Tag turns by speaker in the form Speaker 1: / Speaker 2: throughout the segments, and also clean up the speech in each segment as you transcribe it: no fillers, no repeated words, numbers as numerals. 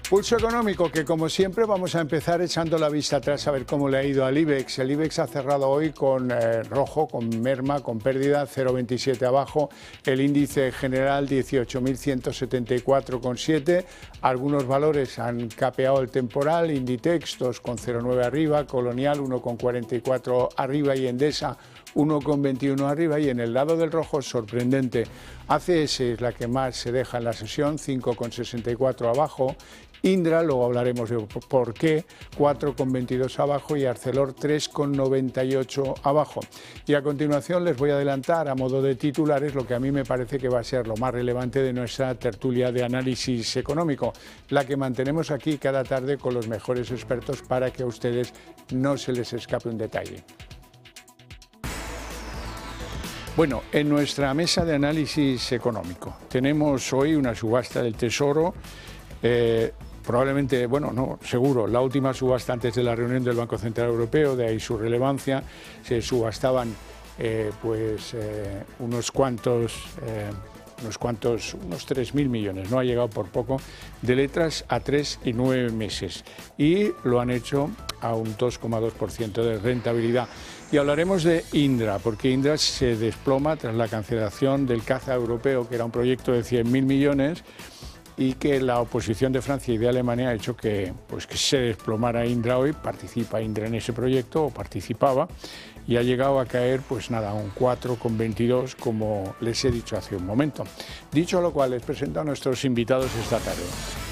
Speaker 1: Pulso económico, que como siempre vamos a empezar echando la vista atrás a ver cómo le ha ido al IBEX. El IBEX ha cerrado hoy con rojo, con merma, con pérdida, 0,27 abajo. El índice general 18.174,7. Algunos valores han capeado el temporal. Inditex 2,09 arriba, Colonial 1,44 arriba y Endesa 1,21 arriba. Y en el lado del rojo, sorprendente, ACS es la que más se deja en la sesión, 5,64 abajo. Indra, luego hablaremos de por qué, 4,22 abajo y Arcelor 3,98 abajo. Y a continuación les voy a adelantar a modo de titulares lo que a mí me parece que va a ser lo más relevante de nuestra tertulia de análisis económico, la que mantenemos aquí cada tarde con los mejores expertos para que a ustedes no se les escape un detalle. Bueno, en nuestra mesa de análisis económico tenemos hoy una subasta del Tesoro, probablemente, bueno, no, seguro, la última subasta antes de la reunión del Banco Central Europeo, de ahí su relevancia. Se subastaban unos 3.000 millones, no ha llegado por poco, de letras a 3 y 9 meses. Y lo han hecho a un 2,2% de rentabilidad. Y hablaremos de Indra, porque Indra se desploma tras la cancelación del caza europeo, que era un proyecto de 100.000 millones, y que la oposición de Francia y de Alemania ha hecho que se desplomara Indra hoy. Participa Indra en ese proyecto, o participaba, y ha llegado a caer, pues nada, a un 4,22, como les he dicho hace un momento. Dicho lo cual, les presento a nuestros invitados esta tarde.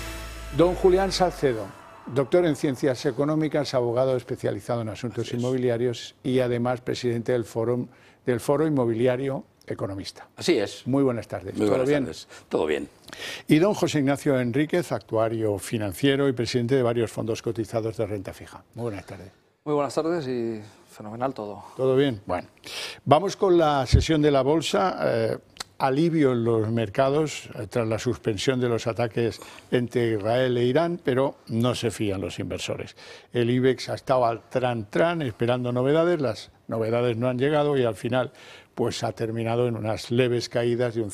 Speaker 1: Don Julián Salcedo, doctor en Ciencias Económicas, abogado especializado en asuntos inmobiliarios y además presidente del Foro Inmobiliario Economista.
Speaker 2: Así es.
Speaker 1: Muy buenas tardes.
Speaker 2: Muy buenas tardes. Todo bien.
Speaker 1: Y don José Ignacio Enríquez, actuario financiero y presidente de varios fondos cotizados de renta fija. Muy buenas tardes.
Speaker 3: Muy buenas tardes y fenomenal todo.
Speaker 1: ¿Todo bien? Bueno, vamos con la sesión de la bolsa. Alivio en los mercados tras la suspensión de los ataques entre Israel e Irán, pero no se fían los inversores. El IBEX ha estado al tran esperando novedades, las novedades no han llegado y al final pues ha terminado en unas leves caídas de un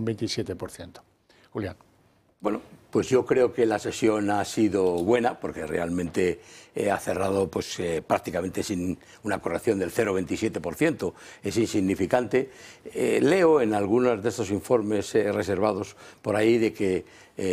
Speaker 1: 0,27%. Julián.
Speaker 2: Bueno, pues yo creo que la sesión ha sido buena porque realmente ha cerrado prácticamente sin una corrección del 0,27%, es insignificante. Leo en algunos de estos informes reservados por ahí de que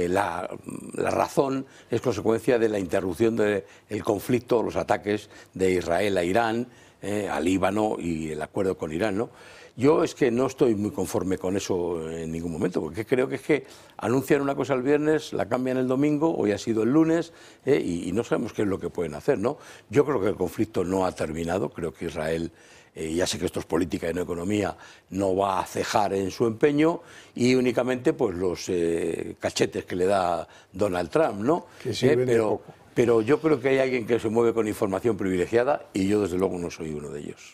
Speaker 2: la razón es consecuencia de la interrupción del conflicto, los ataques de Israel a Irán, a Líbano y el acuerdo con Irán, ¿no? Yo es que no estoy muy conforme con eso en ningún momento, porque creo que es que anuncian una cosa el viernes, la cambian el domingo, hoy ha sido el lunes, y no sabemos qué es lo que pueden hacer, ¿no? Yo creo que el conflicto no ha terminado, creo que Israel, ya sé que esto es política y no economía, no va a cejar en su empeño y únicamente pues los cachetes que le da Donald Trump, ¿no?
Speaker 1: Que sirven de poco.
Speaker 2: Pero yo creo que hay alguien que se mueve con información privilegiada y yo desde luego no soy uno de ellos.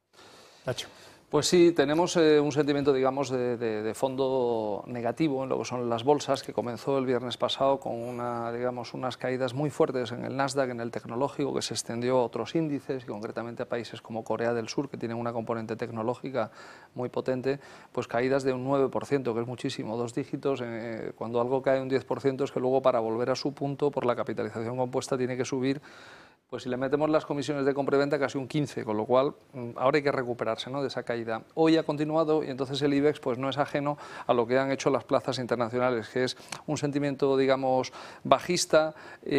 Speaker 1: Nacho.
Speaker 3: Pues sí, tenemos un sentimiento, digamos, de fondo negativo en lo que son las bolsas, que comenzó el viernes pasado con unas caídas muy fuertes en el Nasdaq, en el tecnológico, que se extendió a otros índices, y concretamente a países como Corea del Sur, que tienen una componente tecnológica muy potente, pues caídas de un 9%, que es muchísimo, 2 dígitos. Cuando algo cae un 10% es que luego para volver a su punto, por la capitalización compuesta, tiene que subir. Pues si le metemos las comisiones de compra y venta, casi un 15%, con lo cual ahora hay que recuperarse, ¿no?, de esa caída. Hoy ha continuado y entonces el IBEX pues no es ajeno a lo que han hecho las plazas internacionales, que es un sentimiento, digamos, bajista.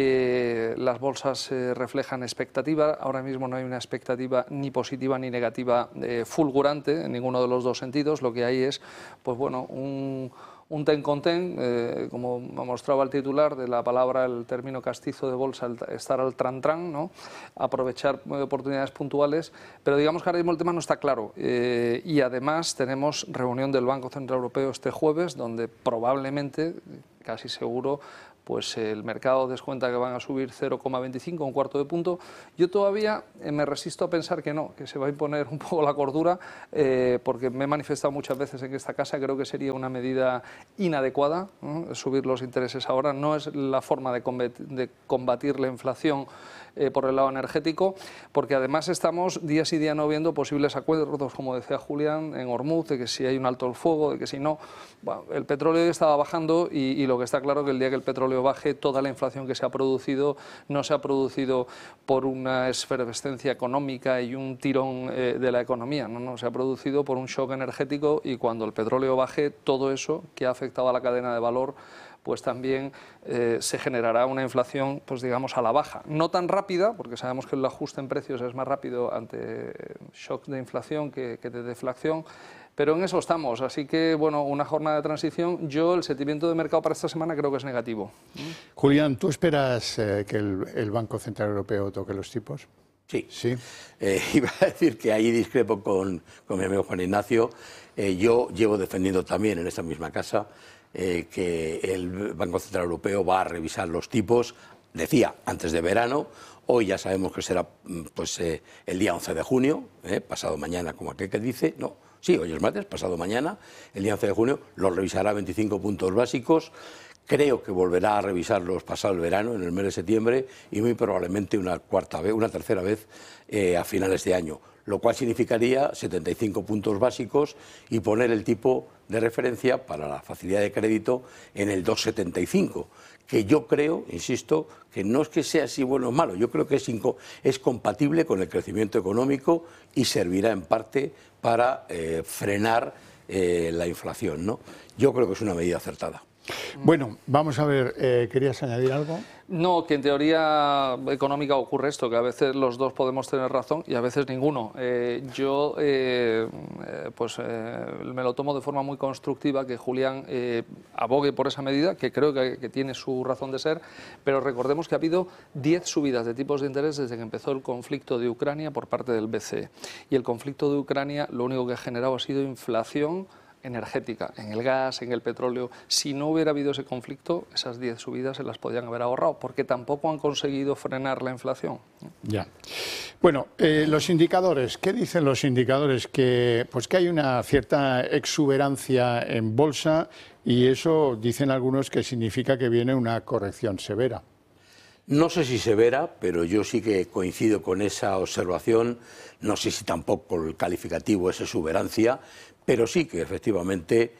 Speaker 3: Las bolsas reflejan expectativa. Ahora mismo no hay una expectativa ni positiva ni negativa fulgurante en ninguno de los dos sentidos. Lo que hay es, pues bueno, un ten con ten, como mostraba el titular de la palabra, el término castizo de bolsa, estar al tran-tran, ¿no?, aprovechar oportunidades puntuales, pero digamos que ahora mismo el tema no está claro. Y además tenemos reunión del Banco Central Europeo este jueves, donde probablemente, casi seguro, pues el mercado descuenta que van a subir 0,25, un cuarto de punto. Yo todavía me resisto a pensar que no, que se va a imponer un poco la cordura, porque me he manifestado muchas veces en esta casa, creo que sería una medida inadecuada, ¿no? Subir los intereses ahora no es la forma de combatir la inflación por el lado energético, porque además estamos días y días no viendo posibles acuerdos, como decía Julián, en Hormuz, de que si hay un alto el fuego, de que si no. Bueno, el petróleo estaba bajando y lo que está claro es que el día que el petróleo petróleo baje, toda la inflación que se ha producido no se ha producido por una efervescencia económica y un tirón de la economía, no, se ha producido por un shock energético, y cuando el petróleo baje, todo eso que ha afectado a la cadena de valor, pues también se generará una inflación, pues digamos, a la baja. No tan rápida, porque sabemos que el ajuste en precios es más rápido ante shock de inflación que de deflación, pero en eso estamos. Así que, bueno, una jornada de transición. Yo, el sentimiento de mercado para esta semana creo que es negativo.
Speaker 1: Julián, ¿tú esperas que el Banco Central Europeo toque los tipos?
Speaker 2: Sí.
Speaker 1: ¿Sí?
Speaker 2: Iba a decir que ahí discrepo con mi amigo Juan Ignacio. Yo llevo defendiendo también en esta misma casa que el Banco Central Europeo va a revisar los tipos, decía, antes de verano. Hoy ya sabemos que será pues, el día 11 de junio, pasado mañana, como aquel que dice. No, sí, hoy es martes, pasado mañana, el día 11 de junio, lo revisará 25 puntos básicos. Creo que volverá a revisarlos pasado el verano, en el mes de septiembre, y muy probablemente una tercera vez a finales de año, lo cual significaría 75 puntos básicos y poner el tipo de referencia para la facilidad de crédito en el 2,75, que yo creo, insisto, que no es que sea así bueno o malo, yo creo que es compatible con el crecimiento económico y servirá en parte para frenar la inflación, ¿no? Yo creo que es una medida acertada.
Speaker 1: Bueno, vamos a ver, ¿querías añadir algo?
Speaker 3: No, que en teoría económica ocurre esto, que a veces los dos podemos tener razón y a veces ninguno. Yo me lo tomo de forma muy constructiva que Julián abogue por esa medida, que creo que tiene su razón de ser, pero recordemos que ha habido 10 subidas de tipos de interés desde que empezó el conflicto de Ucrania por parte del BCE. Y el conflicto de Ucrania lo único que ha generado ha sido inflación energética, en el gas, en el petróleo. Si no hubiera habido ese conflicto, esas 10 subidas se las podían haber ahorrado, porque tampoco han conseguido frenar la inflación.
Speaker 1: Ya. Bueno, los indicadores, ¿qué dicen los indicadores? Que hay una cierta exuberancia en bolsa y eso dicen algunos que significa que viene una corrección severa.
Speaker 2: No sé si severa, pero yo sí que coincido con esa observación. No sé si tampoco el calificativo es exuberancia, pero sí que efectivamente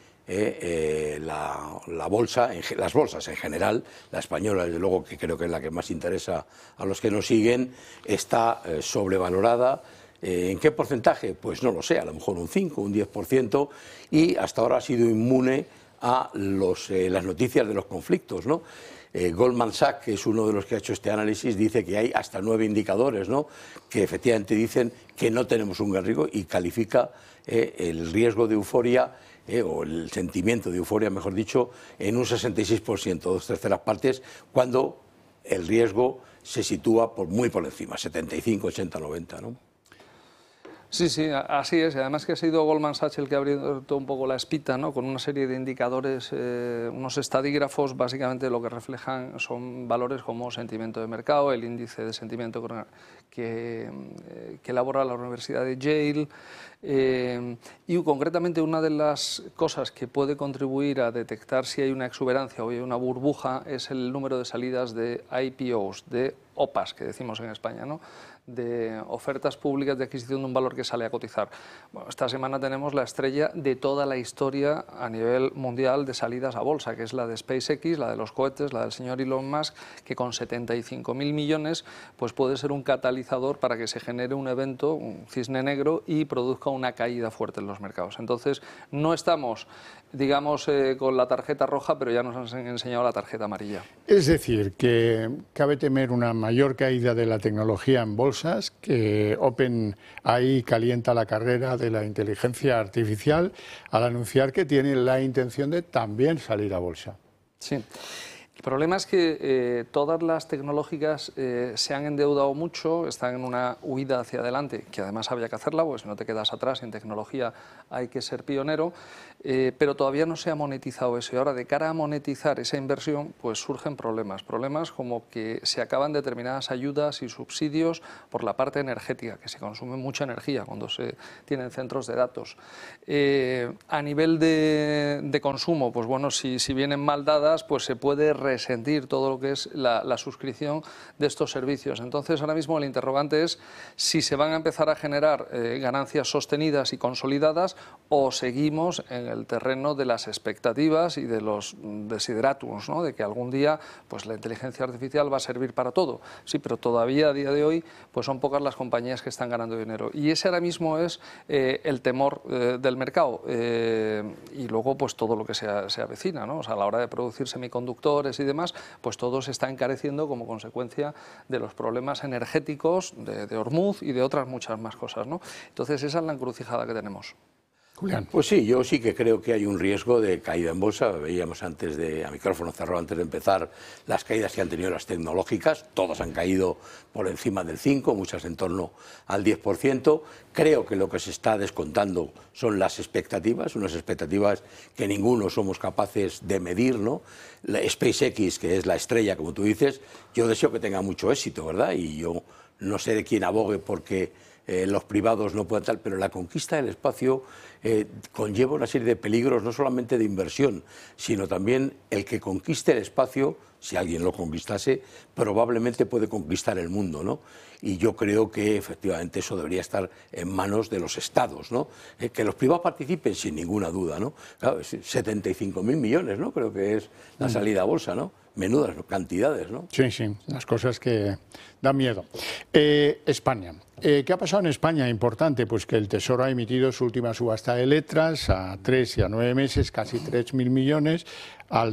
Speaker 2: las bolsas en general, la española desde luego, que creo que es la que más interesa a los que nos siguen, está sobrevalorada. ¿En qué porcentaje? Pues no lo sé, a lo mejor un 5, un 10%, y hasta ahora ha sido inmune a las noticias de los conflictos, ¿no? Goldman Sachs, que es uno de los que ha hecho este análisis, dice que hay hasta 9 indicadores, ¿no?, que efectivamente dicen que no tenemos un gran riesgo, y califica el riesgo de euforia, o el sentimiento de euforia, mejor dicho, en un 66%, 2/3 partes, cuando el riesgo se sitúa muy por encima, 75, 80, 90, ¿no?
Speaker 3: Sí, así es. Además que ha sido Goldman Sachs el que ha abierto un poco la espita, ¿no?, con una serie de indicadores, unos estadígrafos. Básicamente lo que reflejan son valores como sentimiento de mercado, el índice de sentimiento que elabora la Universidad de Yale, y concretamente una de las cosas que puede contribuir a detectar si hay una exuberancia o hay una burbuja es el número de salidas de IPOs, de OPAs, que decimos en España, ¿no?, de ofertas públicas de adquisición de un valor que sale a cotizar. Bueno, esta semana tenemos la estrella de toda la historia a nivel mundial de salidas a bolsa, que es la de SpaceX, la de los cohetes, la del señor Elon Musk, que con 75.000 millones pues puede ser un catalizador para que se genere un evento, un cisne negro, y produzca una caída fuerte en los mercados. Entonces, no estamos, digamos, con la tarjeta roja, pero ya nos han enseñado la tarjeta amarilla.
Speaker 1: Es decir, que cabe temer una mayor caída de la tecnología en bolsa, que OpenAI calienta la carrera de la inteligencia artificial al anunciar que tiene la intención de también salir a bolsa.
Speaker 3: Sí. El problema es que todas las tecnológicas se han endeudado mucho, están en una huida hacia adelante, que además había que hacerla, porque si no te quedas atrás, en tecnología hay que ser pionero, pero todavía no se ha monetizado eso. Y ahora, de cara a monetizar esa inversión, pues surgen problemas como que se acaban determinadas ayudas y subsidios por la parte energética, que se consume mucha energía cuando se tienen centros de datos. A nivel de consumo, pues bueno, si vienen mal dadas, pues se puede resentir todo lo que es la suscripción de estos servicios. Entonces, ahora mismo el interrogante es si se van a empezar a generar ganancias sostenidas y consolidadas o seguimos en el terreno de las expectativas y de los desiderátums, ¿no? De que algún día pues la inteligencia artificial va a servir para todo. Sí, pero todavía a día de hoy pues son pocas las compañías que están ganando dinero. Y ese ahora mismo es el temor del mercado. Y luego pues todo lo que se avecina, ¿no? O sea, a la hora de producir semiconductores y demás, pues todo se está encareciendo como consecuencia de los problemas energéticos de Hormuz y de otras muchas más cosas, ¿no? Entonces esa es la encrucijada que tenemos.
Speaker 1: Julián.
Speaker 2: Pues sí, yo sí que creo que hay un riesgo de caída en bolsa. Veíamos antes a micrófono cerrado, antes de empezar, las caídas que han tenido las tecnológicas. Todas han caído por encima del 5%, muchas en torno al 10%. Creo que lo que se está descontando son las expectativas, unas expectativas que ninguno somos capaces de medir, ¿no? La SpaceX, que es la estrella, como tú dices, yo deseo que tenga mucho éxito, ¿verdad? Y yo no sé de quién abogue porque los privados no pueden tal, pero la conquista del espacio conlleva una serie de peligros, no solamente de inversión, sino también el que conquiste el espacio, si alguien lo conquistase, probablemente puede conquistar el mundo, ¿no? Y yo creo que efectivamente eso debería estar en manos de los estados, ¿no? Que los privados participen sin ninguna duda, ¿no? Claro, 75.000 millones, ¿no? Creo que es la salida a bolsa, ¿no? Menudas cantidades, ¿no?
Speaker 1: Sí, sí, las cosas que dan miedo. España. ¿Qué ha pasado en España? Importante, pues que el Tesoro ha emitido su última subasta de letras a 3 y a 9 meses, casi 3.000 millones, al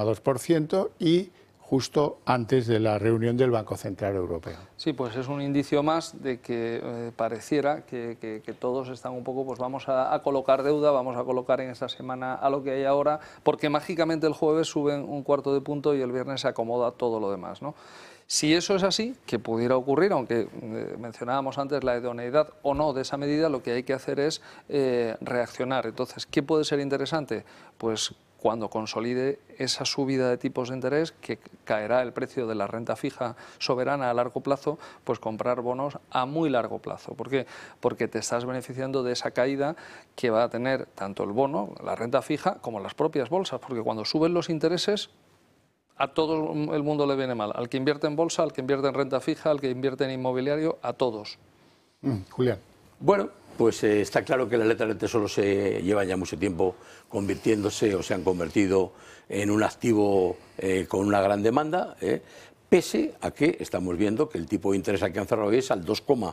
Speaker 1: 2,2% y justo antes de la reunión del Banco Central Europeo.
Speaker 3: Sí, pues es un indicio más de que pareciera que todos están un poco, pues vamos a colocar deuda, vamos a colocar en esta semana a lo que hay ahora, porque mágicamente el jueves suben un cuarto de punto y el viernes se acomoda todo lo demás, ¿no? Si eso es así, que pudiera ocurrir, aunque mencionábamos antes la idoneidad o no de esa medida, lo que hay que hacer es reaccionar. Entonces, ¿qué puede ser interesante? Pues cuando consolide esa subida de tipos de interés, que caerá el precio de la renta fija soberana a largo plazo, pues comprar bonos a muy largo plazo. ¿Por qué? Porque te estás beneficiando de esa caída que va a tener tanto el bono, la renta fija, como las propias bolsas, porque cuando suben los intereses, a todo el mundo le viene mal. Al que invierte en bolsa, al que invierte en renta fija, al que invierte en inmobiliario, a todos.
Speaker 1: Julián.
Speaker 2: Bueno, pues está claro que las letras del Tesoro se llevan ya mucho tiempo convirtiéndose o se han convertido en un activo con una gran demanda, pese a que estamos viendo que el tipo de interés que han cerrado hoy es al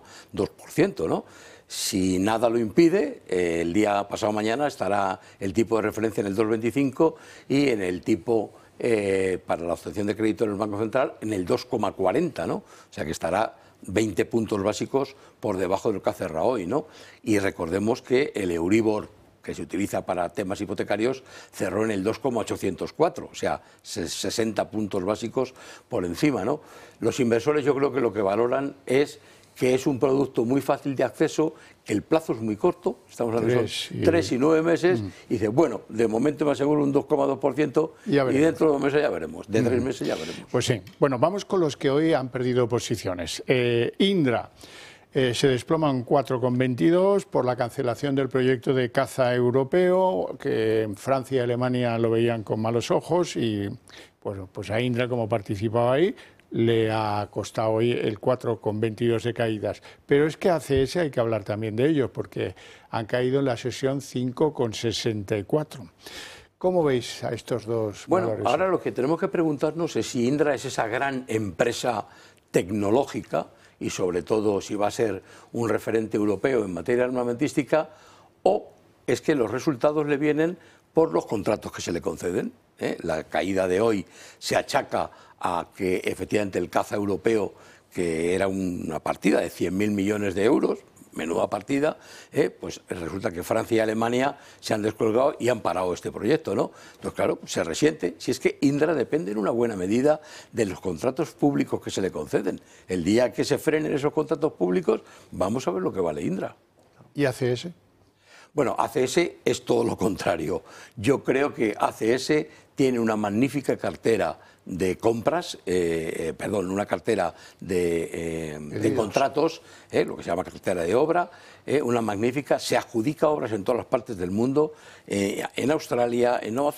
Speaker 2: 2,2%, ¿no? Si nada lo impide, el día pasado mañana estará el tipo de referencia en el 2,25 y en el tipo para la obtención de crédito en el Banco Central en el 2,40, ¿no? O sea que estará 20 puntos básicos por debajo de lo que ha cerrado hoy, ¿no? Y recordemos que el Euribor, que se utiliza para temas hipotecarios, cerró en el 2,804, o sea, 60 puntos básicos por encima, ¿no? Los inversores yo creo que lo que valoran es que es un producto muy fácil de acceso, que el plazo es muy corto, estamos hablando de 3 y 9 meses, y dice, bueno, de momento me aseguro un 2,2% y dentro de 2 meses ya veremos, de 3 meses ya veremos.
Speaker 1: Pues sí, bueno, vamos con los que hoy han perdido posiciones. Indra se desploma en 4,22 por la cancelación del proyecto de caza europeo, que en Francia y Alemania lo veían con malos ojos y bueno, pues a Indra, como participaba ahí, le ha costado hoy el 4,22 de caídas. Pero es que ACS hay que hablar también de ellos, porque han caído en la sesión 5,64. ¿Cómo veis a estos dos valores?
Speaker 2: Bueno, ahora lo que tenemos que preguntarnos es si Indra es esa gran empresa tecnológica y sobre todo si va a ser un referente europeo en materia armamentística o es que los resultados le vienen por los contratos que se le conceden. La caída de hoy se achaca a que efectivamente el caza europeo, que era una partida de 100.000 millones de euros, menuda partida, pues resulta que Francia y Alemania se han descolgado y han parado este proyecto, ¿no? Entonces, claro, se resiente. Si es que Indra depende en una buena medida de los contratos públicos que se le conceden. El día que se frenen esos contratos públicos, vamos a ver lo que vale Indra.
Speaker 1: ¿Y ACS?
Speaker 2: Bueno, ACS es todo lo contrario. Yo creo que ACS tiene una magnífica cartera de compras, una cartera de contratos, lo que se llama cartera de obra, una magnífica, se adjudica obras en todas las partes del mundo, en Australia, en Nueva